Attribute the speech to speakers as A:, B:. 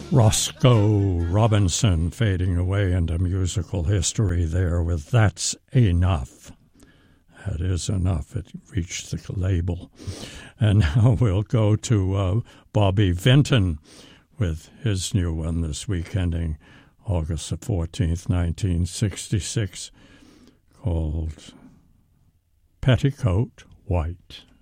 A: Roscoe Robinson fading away into musical history there with That's Enough. That is enough. It reached the label. And now we'll go to Bobby Vinton with his new one this week, ending August the 14th, 1966, called Petticoat White.